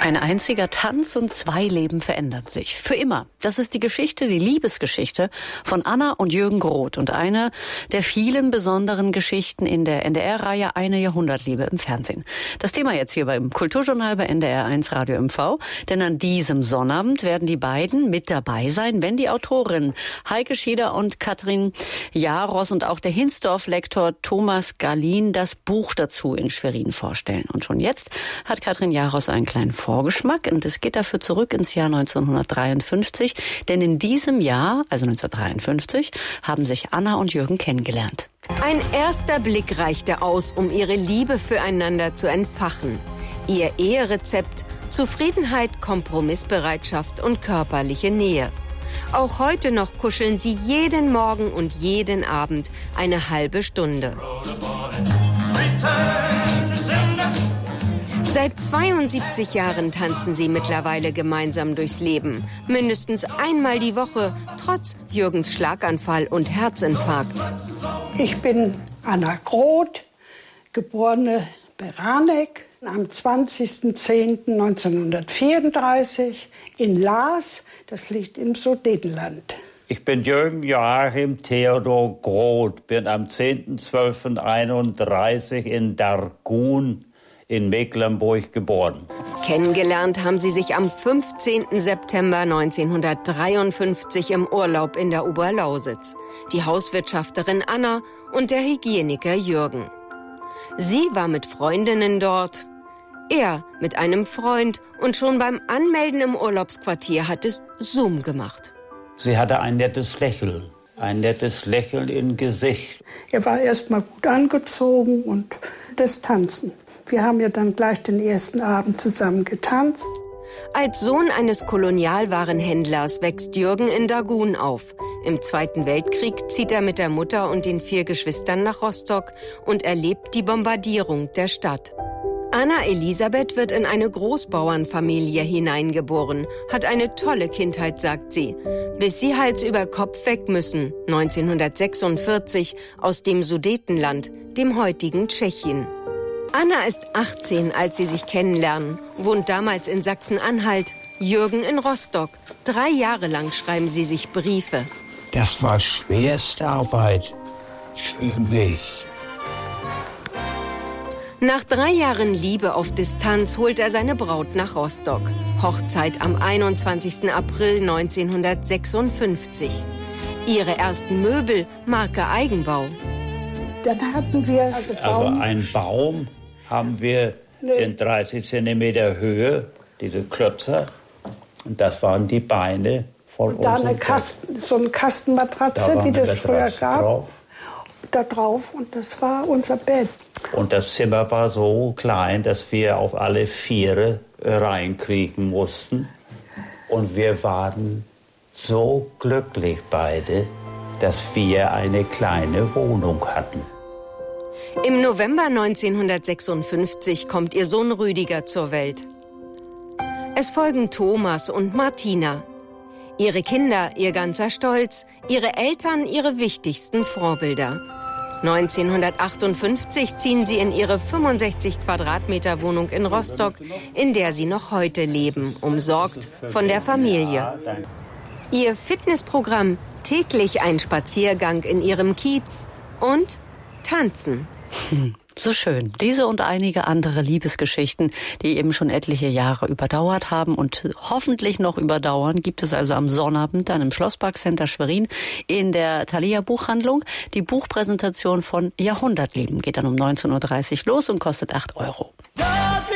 Ein einziger Tanz und 2 Leben verändern sich. Für immer. Das ist die Geschichte, die Liebesgeschichte von Anna und Jürgen Groth und eine der vielen besonderen Geschichten in der NDR-Reihe Eine Jahrhundertliebe im Fernsehen. Das Thema jetzt hier beim Kulturjournal bei NDR1 Radio MV. Denn an diesem Sonnabend werden die beiden mit dabei sein, wenn die Autorinnen Heike Schieder und Katrin Jaros und auch der Hinsdorf-Lektor Thomas Gahlin das Buch dazu in Schwerin vorstellen. Und schon jetzt hat Katrin Jaros einen kleinen Vorgeschmack und es geht dafür zurück ins Jahr 1953, denn in diesem Jahr, also 1953, haben sich Anna und Jürgen kennengelernt. Ein erster Blick reichte aus, um ihre Liebe füreinander zu entfachen. Ihr Eherezept: Zufriedenheit, Kompromissbereitschaft und körperliche Nähe. Auch heute noch kuscheln sie jeden Morgen und jeden Abend eine halbe Stunde. Seit 72 Jahren tanzen sie mittlerweile gemeinsam durchs Leben. Mindestens einmal die Woche, trotz Jürgens Schlaganfall und Herzinfarkt. Ich bin Anna Groth, geborene Beranek, am 20.10.1934 in Laas, das liegt im Sudetenland. Ich bin Jürgen Joachim Theodor Groth, bin am 10.12.31 in Dargun in Mecklenburg geboren. Kennengelernt haben sie sich am 15. September 1953 im Urlaub in der Oberlausitz. Die Hauswirtschafterin Anna und der Hygieniker Jürgen. Sie war mit Freundinnen dort, er mit einem Freund, und schon beim Anmelden im Urlaubsquartier hat es Zoom gemacht. Sie hatte ein nettes Lächeln im Gesicht. Er war erst mal gut angezogen und das Tanzen. Wir haben ja dann gleich den ersten Abend zusammen getanzt. Als Sohn eines Kolonialwarenhändlers wächst Jürgen in Dargun auf. Im Zweiten Weltkrieg zieht er mit der Mutter und den 4 Geschwistern nach Rostock und erlebt die Bombardierung der Stadt. Anna Elisabeth wird in eine Großbauernfamilie hineingeboren, hat eine tolle Kindheit, sagt sie, bis sie Hals über Kopf weg müssen, 1946, aus dem Sudetenland, dem heutigen Tschechien. Anna ist 18, als sie sich kennenlernen, wohnt damals in Sachsen-Anhalt, Jürgen in Rostock. 3 Jahre lang schreiben sie sich Briefe. Das war schwerste Arbeit für mich. Nach 3 Jahren Liebe auf Distanz holt er seine Braut nach Rostock. Hochzeit am 21. April 1956. Ihre ersten Möbel, Marke Eigenbau. Dann hatten wir Also einen Baum haben wir in 30 Zentimeter Höhe, diese Klötzer. Und das waren die Beine von uns. Da so eine Kastenmatratze, wie das früher gab. Da drauf, und das war unser Bett. Und das Zimmer war so klein, dass wir auf alle 4 reinkriechen mussten. Und wir waren so glücklich beide, dass wir eine kleine Wohnung hatten. Im November 1956 kommt ihr Sohn Rüdiger zur Welt. Es folgen Thomas und Martina. Ihre Kinder, ihr ganzer Stolz, ihre Eltern, ihre wichtigsten Vorbilder. 1958 ziehen sie in ihre 65 Quadratmeter Wohnung in Rostock, in der sie noch heute leben, umsorgt von der Familie. Ihr Fitnessprogramm: täglich ein Spaziergang in ihrem Kiez und Tanzen. So schön. Diese und einige andere Liebesgeschichten, die eben schon etliche Jahre überdauert haben und hoffentlich noch überdauern, gibt es also am Sonnabend dann im Schlossparkcenter Schwerin in der Thalia Buchhandlung. Die Buchpräsentation von Jahrhundertleben geht dann um 19.30 Uhr los und kostet 8 €.